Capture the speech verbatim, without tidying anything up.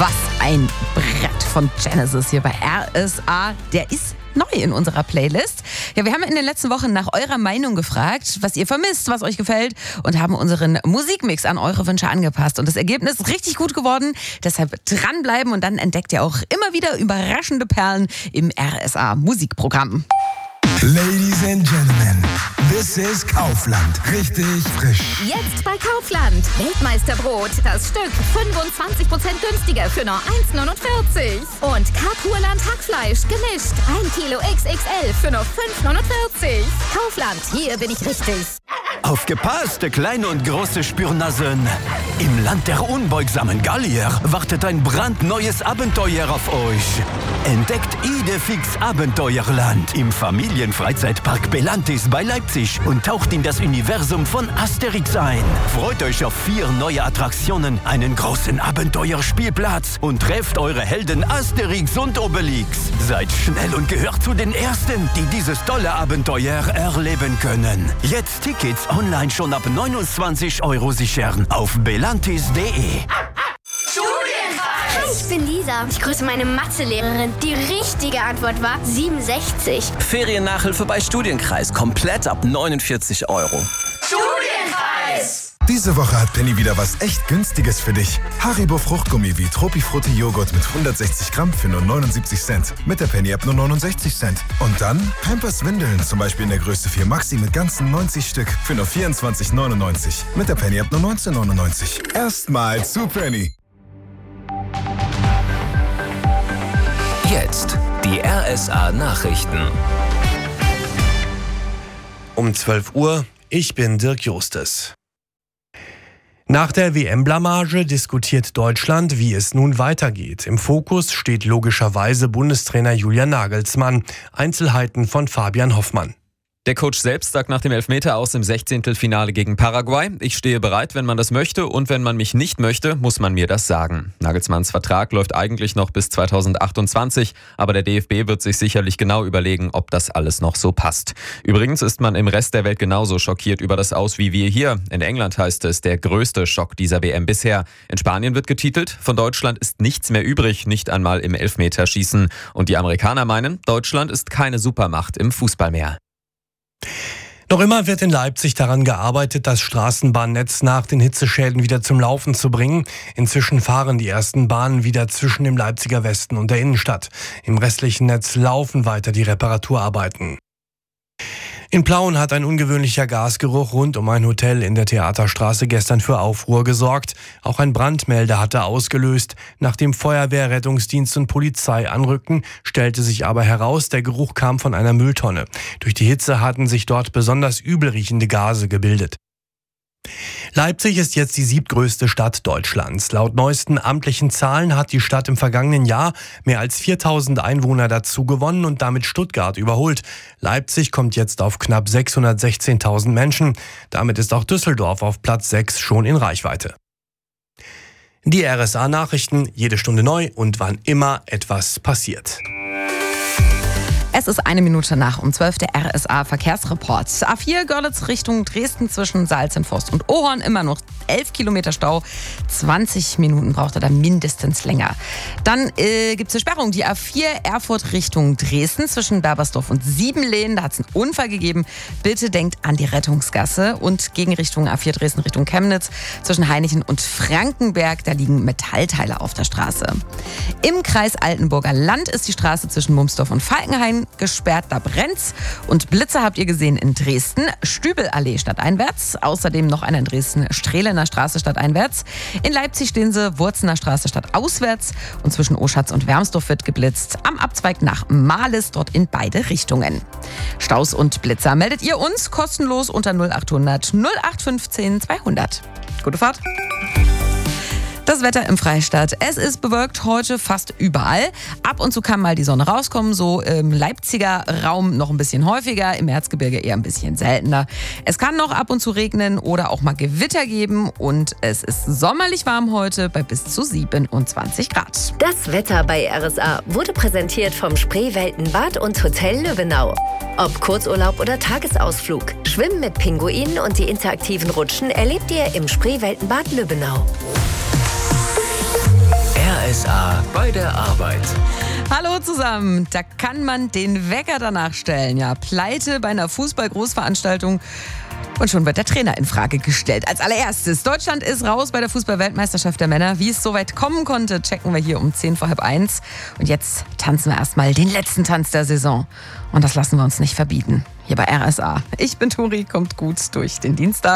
Was ein Brett von Genesis hier bei R S A. Der ist neu in unserer Playlist. Ja, wir haben in den letzten Wochen nach eurer Meinung gefragt, was ihr vermisst, was euch gefällt und haben unseren Musikmix an eure Wünsche angepasst. Und das Ergebnis ist richtig gut geworden. Deshalb dranbleiben und dann entdeckt ihr auch immer wieder überraschende Perlen im R S A Musikprogramm. Ladies and Gentlemen, this is Kaufland. Richtig frisch. Jetzt bei Kaufland. Weltmeisterbrot. Das Stück fünfundzwanzig Prozent günstiger für nur eins neunundvierzig. Und Karpurland Hackfleisch gemischt. ein Kilo X X L für nur fünf neunundvierzig. Kaufland, hier bin ich richtig. Aufgepasst, kleine und große Spürnasen. Im Land der unbeugsamen Gallier wartet ein brandneues Abenteuer auf euch. Entdeckt Idefix Abenteuerland im Familienfreizeitpark Belantis bei Leipzig und taucht in das Universum von Asterix ein. Freut euch auf vier neue Attraktionen, einen großen Abenteuerspielplatz und trefft eure Helden Asterix und Obelix. Seid schnell und gehört zu den Ersten, die dieses tolle Abenteuer erleben können. Jetzt Tickets online schon ab neunundzwanzig Euro sichern auf belantis punkt de. Hi, ich bin Lisa. Ich grüße meine Mathelehrerin. Die richtige Antwort war siebenundsechzig. Feriennachhilfe bei Studienkreis. Komplett ab neunundvierzig Euro. Studienkreis! Diese Woche hat Penny wieder was echt Günstiges für dich. Haribo Fruchtgummi wie Tropifrutti Joghurt mit hundertsechzig Gramm für nur neunundsiebzig Cent. Mit der Penny ab nur neunundsechzig Cent. Und dann Pampers Windeln, zum Beispiel in der Größe vier Maxi mit ganzen neunzig Stück für nur vierundzwanzig neunundneunzig. Mit der Penny ab nur neunzehn neunundneunzig. Erstmal zu Penny. Jetzt die R S A Nachrichten. Um zwölf Uhr, ich bin Dirk Justes. Nach der W M-Blamage diskutiert Deutschland, wie es nun weitergeht. Im Fokus steht logischerweise Bundestrainer Julian Nagelsmann. Einzelheiten von Fabian Hoffmann. Der Coach selbst sagt nach dem Elfmeter aus im Sechzehntelfinale gegen Paraguay: Ich stehe bereit, wenn man das möchte, und wenn man mich nicht möchte, muss man mir das sagen. Nagelsmanns Vertrag läuft eigentlich noch bis zweitausendachtundzwanzig, aber der D F B wird sich sicherlich genau überlegen, ob das alles noch so passt. Übrigens ist man im Rest der Welt genauso schockiert über das Aus wie wir hier. In England heißt es, der größte Schock dieser W M bisher. In Spanien wird getitelt, von Deutschland ist nichts mehr übrig, nicht einmal im Elfmeterschießen. Und die Amerikaner meinen, Deutschland ist keine Supermacht im Fußball mehr. Noch immer wird in Leipzig daran gearbeitet, das Straßenbahnnetz nach den Hitzeschäden wieder zum Laufen zu bringen. Inzwischen fahren die ersten Bahnen wieder zwischen dem Leipziger Westen und der Innenstadt. Im restlichen Netz laufen weiter die Reparaturarbeiten. In Plauen hat ein ungewöhnlicher Gasgeruch rund um ein Hotel in der Theaterstraße gestern für Aufruhr gesorgt. Auch ein Brandmelder hatte ausgelöst. Nachdem Feuerwehr, Rettungsdienst und Polizei anrückten, stellte sich aber heraus, der Geruch kam von einer Mülltonne. Durch die Hitze hatten sich dort besonders übel riechende Gase gebildet. Leipzig ist jetzt die siebtgrößte Stadt Deutschlands. Laut neuesten amtlichen Zahlen hat die Stadt im vergangenen Jahr mehr als viertausend Einwohner dazu gewonnen und damit Stuttgart überholt. Leipzig kommt jetzt auf knapp sechshundertsechzehntausend Menschen. Damit ist auch Düsseldorf auf Platz sechs schon in Reichweite. Die R S A-Nachrichten, jede Stunde neu und wann immer etwas passiert. Es ist eine Minute nach um zwölf, der R S A-Verkehrsreport. A vier Görlitz Richtung Dresden zwischen Salzenforst und Ohorn, immer noch elf Kilometer Stau. zwanzig Minuten braucht er da mindestens länger. Dann äh, gibt es eine Sperrung, die A vier Erfurt Richtung Dresden zwischen Berbersdorf und Siebenlehn. Da hat es einen Unfall gegeben. Bitte denkt an die Rettungsgasse. Und Gegenrichtung A vier Dresden Richtung Chemnitz zwischen Hainichen und Frankenberg. Da liegen Metallteile auf der Straße. Im Kreis Altenburger Land ist die Straße zwischen Mumsdorf und Falkenhain gesperrt, da brennt's. Und Blitze habt ihr gesehen in Dresden, Stübelallee stadteinwärts, außerdem noch einer in Dresden, Strehlener Straße stadteinwärts. In Leipzig stehen sie Wurzener Straße stadtauswärts und zwischen Oschatz und Wermsdorf wird geblitzt. Am Abzweig nach Mahles, dort in beide Richtungen. Staus und Blitzer meldet ihr uns kostenlos unter null achthundert null acht fünfzehn zweihundert. Gute Fahrt! Das Wetter im Freistaat. Es ist bewölkt heute fast überall. Ab und zu kann mal die Sonne rauskommen, so im Leipziger Raum noch ein bisschen häufiger, im Erzgebirge eher ein bisschen seltener. Es kann noch ab und zu regnen oder auch mal Gewitter geben und es ist sommerlich warm heute bei bis zu siebenundzwanzig Grad. Das Wetter bei R S A wurde präsentiert vom Spreewelten Bad und Hotel Löwenau. Ob Kurzurlaub oder Tagesausflug, Schwimmen mit Pinguinen und die interaktiven Rutschen erlebt ihr im Spreewelten Bad Löwenau. R S A bei der Arbeit. Hallo zusammen. Da kann man den Wecker danach stellen. Ja, Pleite bei einer Fußball-Großveranstaltung. Und schon wird der Trainer in Frage gestellt. Als allererstes, Deutschland ist raus bei der Fußball-Weltmeisterschaft der Männer. Wie es so weit kommen konnte, checken wir hier um zehn vor halb eins. Und jetzt tanzen wir erstmal den letzten Tanz der Saison. Und das lassen wir uns nicht verbieten. Hier bei R S A. Ich bin Turi, kommt gut durch den Dienstag.